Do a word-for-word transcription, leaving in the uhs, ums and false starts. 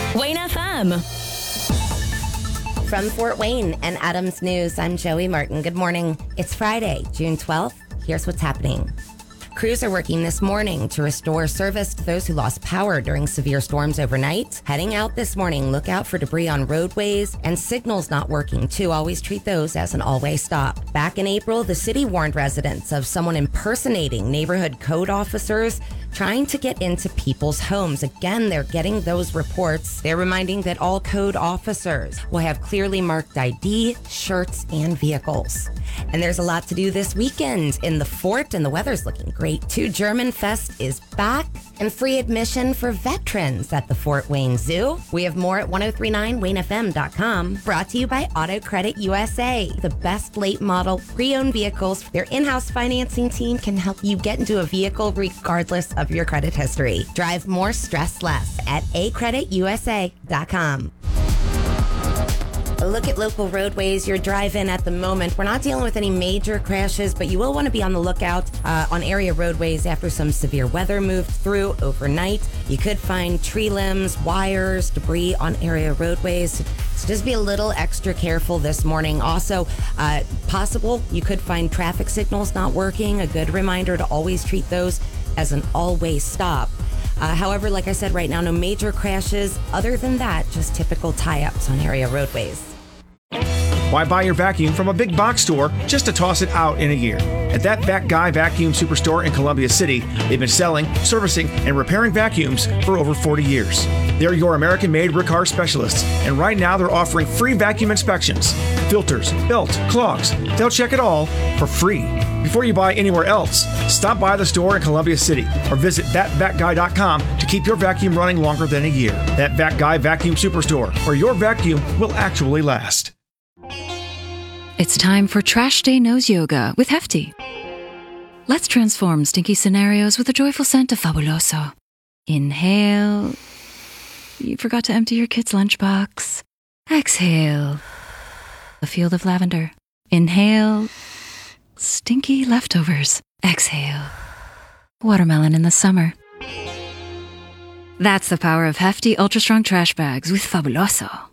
Wayne F M. From Fort Wayne and Adams News, I'm Joey Martin. Good morning. It's Friday, June twelfth. Here's what's happening. Crews are working this morning to restore service to those who lost power during severe storms overnight. Heading out this morning, look out for debris on roadways and signals not working, too. Always treat those as an all-way stop. Back in April, the city warned residents of someone impersonating neighborhood code officers trying to get into people's homes. Again, they're getting those reports. They're reminding that all code officers will have clearly marked I D, shirts, and vehicles. And there's a lot to do this weekend in the fort, and the weather's looking great, too. German Fest is back, and free admission for veterans at the Fort Wayne Zoo. We have more at ten thirty-nine wayne f m dot com. Brought to you by Auto Credit U S A. The best late model pre-owned vehicles. Their in-house financing team can help you get into a vehicle regardless of your credit history. Drive more, stress less at a credit u s a dot com. A look at local roadways you're driving at the moment. We're not dealing with any major crashes, but you will want to be on the lookout uh, on area roadways after some severe weather moved through overnight. You could find tree limbs, wires, debris on area roadways. So just be a little extra careful this morning. Also, uh, possible you could find traffic signals not working. A good reminder to always treat those as an all-way stop. Uh, however, like I said, right now, no major crashes. Other than that, just typical tie-ups on area roadways. Why buy your vacuum from a big box store just to toss it out in a year? At that Vac Guy Vacuum Superstore in Columbia City, they've been selling, servicing, and repairing vacuums for over forty years. They're your American-made Riccar specialists, and right now they're offering free vacuum inspections. Filters, belt, clogs, they'll check it all for free. Before you buy anywhere else, stop by the store in Columbia City or visit that vac guy dot com to keep your vacuum running longer than a year. That Vac Guy Vacuum Superstore, where your vacuum will actually last. It's time for Trash Day Nose Yoga with Hefty. Let's transform stinky scenarios with a joyful scent of Fabuloso. Inhale. You forgot to empty your kid's lunchbox. Exhale. A field of lavender. Inhale. Stinky leftovers. Exhale. Watermelon in the summer. That's the power of Hefty Ultra Strong Trash Bags with Fabuloso.